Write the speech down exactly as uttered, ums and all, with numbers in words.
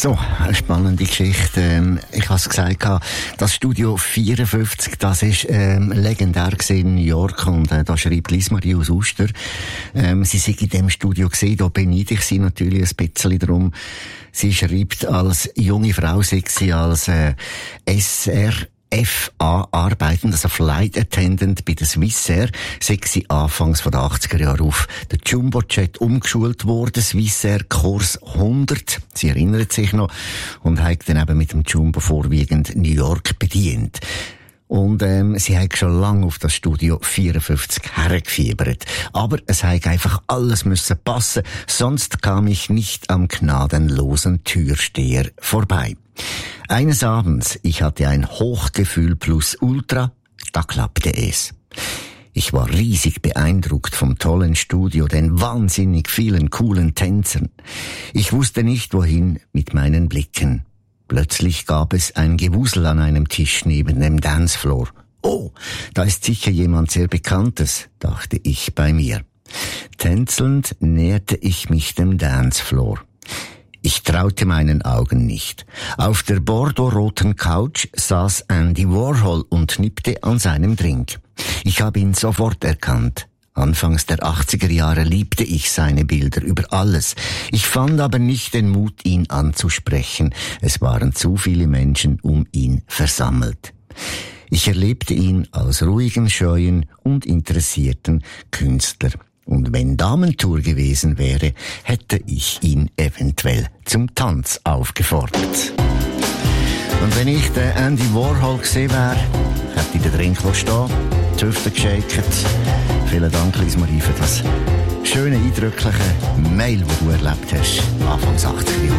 So, eine spannende Geschichte. Ähm, ich habe es gesagt, das Studio vierundfünfzig, das ist ähm, legendär in New York, und äh, da schreibt Lies-Marie aus Uster, ähm, sie sei in dem Studio gesehen, da beneide ich sie natürlich ein bisschen drum. Sie schreibt, als junge Frau sei sie als äh, S R F A arbeitend, also Flight Attendant bei der Swissair, sei sie anfangs von den achtziger Jahren auf den Jumbojet umgeschult worden, Swissair Kurs hundert, sie erinnert sich noch, und hat dann eben mit dem Jumbo vorwiegend New York bedient. Und ähm, sie hat schon lange auf das Studio vierundfünfzig hergefiebert. Aber es hat einfach alles müssen passen, sonst kam ich nicht am gnadenlosen Türsteher vorbei. Eines Abends, ich hatte ein Hochgefühl plus Ultra, da klappte es. Ich war riesig beeindruckt vom tollen Studio, den wahnsinnig vielen coolen Tänzern. Ich wusste nicht, wohin mit meinen Blicken. Plötzlich gab es ein Gewusel an einem Tisch neben dem Dancefloor. Oh, da ist sicher jemand sehr Bekanntes, dachte ich bei mir. Tänzelnd näherte ich mich dem Dancefloor. Ich traute meinen Augen nicht. Auf der bordeauxroten Couch saß Andy Warhol und nippte an seinem Drink. Ich habe ihn sofort erkannt. Anfangs der achtziger Jahre liebte ich seine Bilder über alles. Ich fand aber nicht den Mut, ihn anzusprechen. Es waren zu viele Menschen um ihn versammelt. Ich erlebte ihn als ruhigen, scheuen und interessierten Künstler. Und wenn Damentour gewesen wäre, hätte ich ihn eventuell zum Tanz aufgefordert. Und wenn ich den Andy Warhol gesehen wäre, hätte ich den Drink stehen, die Hüfte geschäkt. Vielen Dank, Lies-Marie, für das schöne, eindrückliche Mail, das du erlebt hast, Anfangs achtziger Jahre.